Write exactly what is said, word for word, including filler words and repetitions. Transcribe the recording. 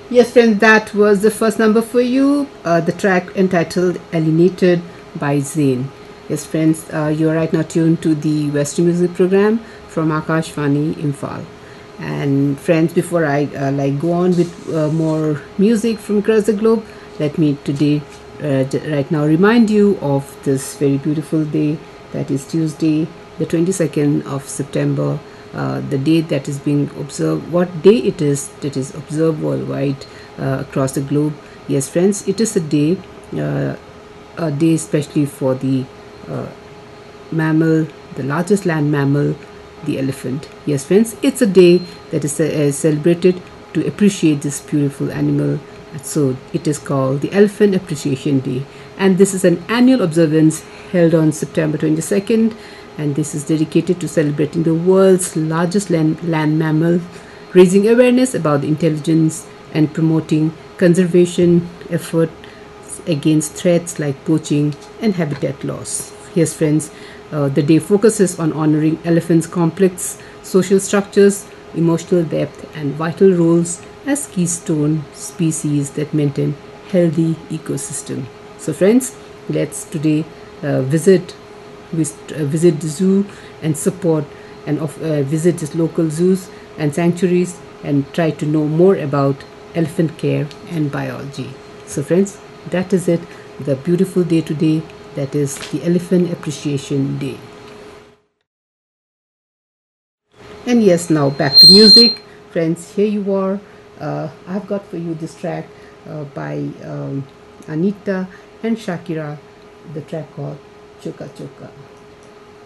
Yes, friends, that was the first number for you. Uh, the track entitled Alienated by Zain. Yes, friends, uh, you are right now tuned to the Western Music Program from Akashvani Imphal. And friends, before I uh, like go on with uh, more music from across the globe, let me today, uh, right now, remind you of this very beautiful day, that is Tuesday, the twenty-second of September, uh, the day that is being observed, what day it is that is observed worldwide, uh, across the globe. Yes, friends, it is a day, uh, a day especially for the uh, mammal, the largest land mammal, the elephant. Yes, friends, it's a day that is uh, celebrated to appreciate this beautiful animal. So it is called the Elephant Appreciation Day. And this is an annual observance held on September twenty-second. And this is dedicated to celebrating the world's largest land, land mammal, raising awareness about the intelligence and promoting conservation efforts against threats like poaching and habitat loss. Yes, friends, uh, the day focuses on honoring elephants' complex social structures, emotional depth, and vital roles as keystone species that maintain healthy ecosystem. So, friends, let's today uh, visit vis- uh, visit the zoo and support and of, uh, visit the local zoos and sanctuaries and try to know more about elephant care and biology. So, friends, that is it. The beautiful day today, that is the Elephant Appreciation Day. And yes, now back to music. Friends, here you are. Uh, I've got for you this track uh, by um, Anita and Shakira, the track called Choka Choka.